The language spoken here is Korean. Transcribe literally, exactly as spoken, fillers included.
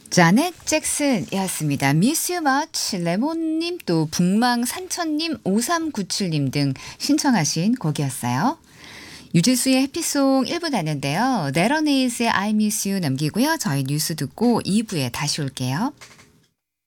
자넷 잭슨이었습니다. Miss You Much. 레몬님 또 북망산천님 오삼구칠님 등 신청하신 곡이었어요. 유재수의 해피송 일 부 다는데요. 네러네이스의 I Miss You 남기고요. 저희 뉴스 듣고 이 부에 다시 올게요.